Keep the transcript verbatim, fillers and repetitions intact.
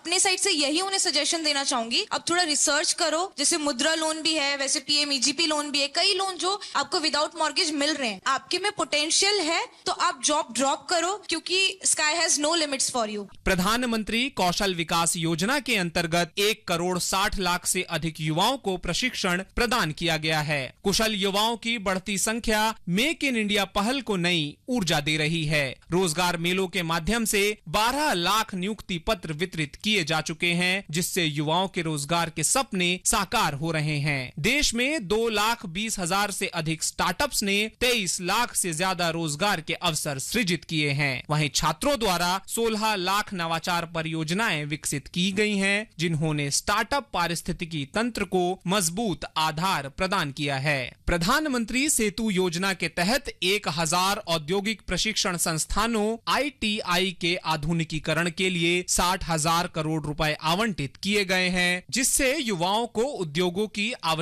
अपने साइड से यही उन्हें सजेशन देना चाहूंगी, अब थोड़ा रिसर्च करो, जैसे मुद्रा लोन भी है, वैसे पीएम ईजीपी लोन भी है, कई लोन जो आपको विदाउट मॉर्गेज मिल रहे हैं। आपके में पोटेंशियल है तो आप जॉब ड्रॉप करो, क्योंकि sky has no limits for you. प्रधानमंत्री कौशल विकास योजना के अंतर्गत एक करोड़ साठ लाख से अधिक युवाओं को प्रशिक्षण प्रदान किया गया है। कुशल युवाओं की बढ़ती संख्या मेक इन इंडिया पहल को नई ऊर्जा दे रही है। रोजगार मेलों के माध्यम से बारह लाख नियुक्ति पत्र वितरित किए जा चुके हैं, जिससे युवाओं के रोजगार के सपने साकार हो रहे हैं। देश में दो लाख बीस हजार से अधिक स्टार्टअप्स ने तेईस लाख से ज्यादा रोजगार के अवसर सृजित किए हैं। वहीं छात्रों द्वारा सोलह लाख नवाचार परियोजनाएं विकसित की गई हैं, जिन्होंने स्टार्टअप पारिस्थितिकी तंत्र को मजबूत आधार प्रदान किया है। प्रधानमंत्री सेतु योजना के तहत एक हजार औद्योगिक प्रशिक्षण संस्थानों आई टी आई के आधुनिकीकरण के लिए साठ हजार करोड़ रुपए आवंटित किए गए हैं, जिससे युवाओं को उद्योगों की आवश्यकता